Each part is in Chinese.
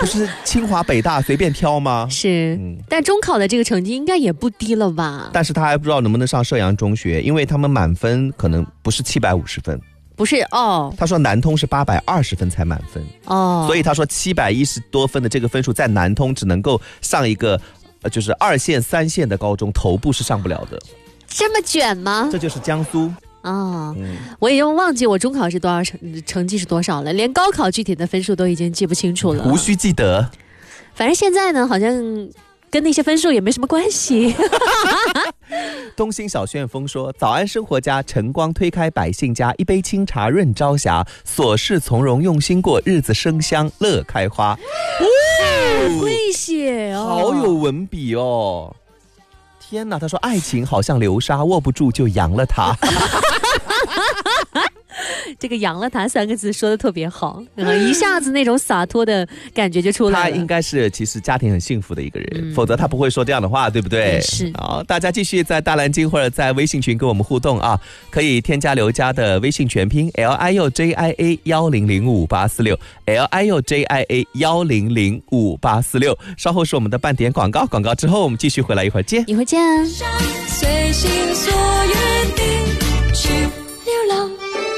不是清华北大随便挑吗？ 是，但中考的这个成绩应该也不低了吧？ 但是他还不知道能不能上射阳中学，因为他们满分可能不是750分。 不是哦， 他说南通是820分才满分哦，所以他说710多分的这个分数在南通只能够上一个就是2线3线的高中，头部是上不了的。 这么卷吗？ 这就是江苏哦，我已经忘记我中考是多少成绩是多少了，连高考具体的分数都已经记不清楚了。 无需记得， 反正现在呢，好像跟那些分数也没什么关系。 东兴小旋风说，早安生活家，晨光推开百姓家，一杯清茶润朝霞，琐事从容用心过，日子生香乐开花。 会写哦， 好有文笔哦。天哪，他说爱情好像流沙，握不住就扬了它。 这个扬了它3个字说的特别好，一下子那种洒脱的感觉就出来了。 他应该是其实家庭很幸福的一个人，否则他不会说这样的话，对不对？ 是。 好，大家继续在大蓝鲸或者在微信群跟我们互动啊，可以添加刘家的微信全拼 LIUJIA10055846 LIUJIA10055846。稍后是我们的半点广告，广告之后我们继续回来，一会儿见。 一会儿见。 随心所愿地去流浪。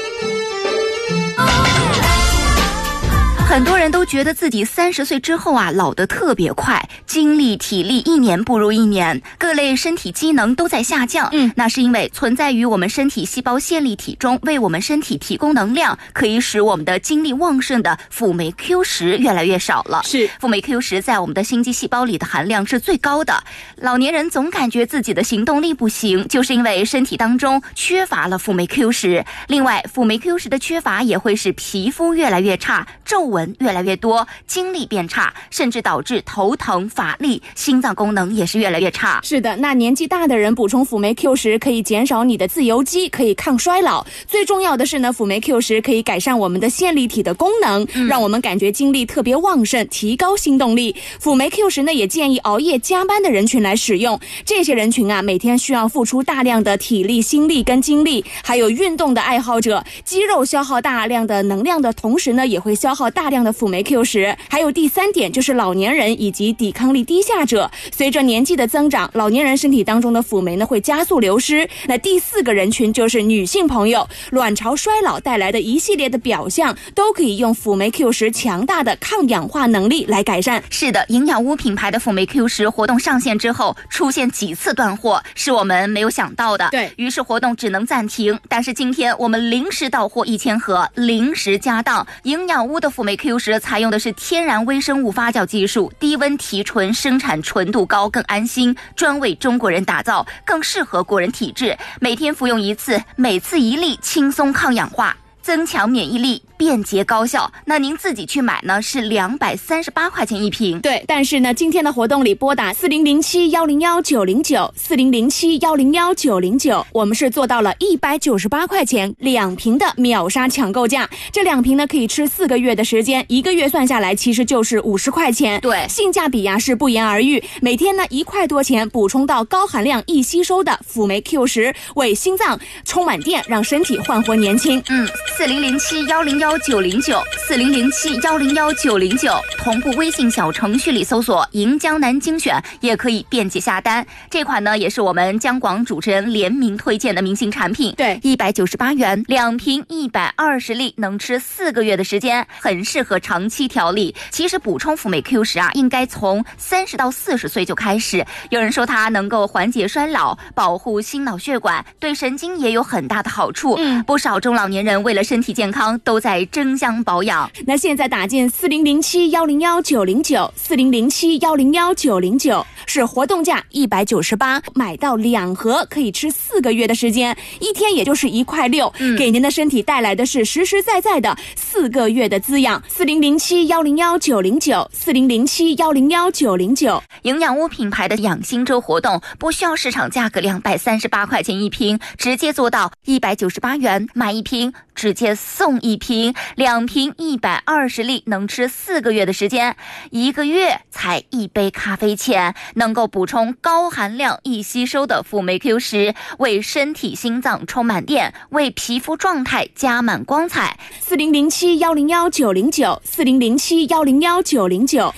很多人都觉得自己30岁之后老得特别快，精力体力一年不如一年，各类身体机能都在下降。那是因为存在于我们身体细胞线粒体中为我们身体提供能量，可以使我们的精力旺盛的辅酶 Q10越来越少了。是，辅酶 Q10在我们的心肌细胞里的含量是最高的。老年人总感觉自己的行动力不行，就是因为身体当中缺乏了辅酶 Q10。另外，辅酶 Q10的缺乏也会使皮肤越来越差，皱纹越来越多，精力变差，甚至导致头疼乏力，心脏功能也是越来越差。 是的，那年纪大的人补充辅酶 Q10 可以减少你的自由基，可以抗衰老。最重要的是呢，辅酶 Q10 可以改善我们的线粒体的功能，让我们感觉精力特别旺盛，提高心动力。辅酶 Q10 呢，也建议熬夜加班的人群来使用。这些人群每天需要付出大量的体力、心力跟精力，还有运动的爱好者，肌肉消耗大量的能量的同时呢，也会消耗大量的辅酶 Q10。还有第3点就是老年人以及抵抗力低下者，随着年纪的增长，老年人身体当中的辅酶呢会加速流失。那第4个人群就是女性朋友，卵巢衰老带来的一系列的表象都可以用辅酶 Q10 强大的抗氧化能力来改善。 是的，营养屋品牌的辅酶 Q10活动上线之后，出现几次断货，是我们没有想到的。对，于是活动只能暂停。但是今天我们临时到货1000盒，临时加档。营养屋的辅酶 Q10采用的是天然微生物发酵技术，低温提纯，生产纯度高，更安心，专为中国人打造，更适合国人体质。每天服用1次，每次1粒，轻松抗氧化，增强免疫力，便捷高效。那您自己去买呢是238块钱一瓶。 对，但是呢今天的活动里拨打4007101909 4007101909，我们是做到了198块钱2瓶的秒杀抢购价。这2瓶呢可以吃4个月的时间，1个月算下来其实就是50块钱。 对， 性价比是不言而喻。每天呢1块多钱补充到高含量易吸收的辅酶 Q10，为心脏充满电，让身体焕活年轻。 4007101909 4007101909，同步微信小程序里搜索银江南精选，也可以便捷下单。这款呢也是我们江广主持人联名推荐的明星产品。对，198元2瓶120粒，能吃4个月的时间，很适合长期调理。其实补充辅酶 Q10应该从30到40岁就开始。有人说它能够缓解衰老，保护心脑血管，对神经也有很大的好处。不少中老年人为了身体健康都在争相保养。 那现在打进4007101909 4007101909，是活动价198，买到2盒可以吃4个月的时间，一天也就是1块6，给您的身体带来的是实实在在的4个月的滋养。4007101909 4007101909， 营养屋品牌的养心粥活动不需要市场价格238块钱一瓶，直接做到198元买1瓶直接送1瓶，2瓶120粒，能吃4个月的时间，1个月才1杯咖啡钱，能够补充高含量易吸收的辅酶 Q10，为身体心脏充满电，为皮肤状态加满光彩。 4007101909 4007101909。